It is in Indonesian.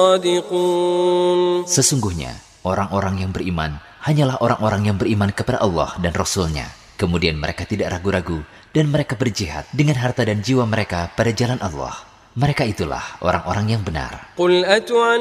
Sesungguhnya orang-orang yang beriman hanyalah orang-orang yang beriman kepada Allah dan Rasul-Nya. Kemudian mereka tidak ragu-ragu dan mereka berjihad dengan harta dan jiwa mereka pada jalan Allah. Mereka itulah orang-orang yang benar.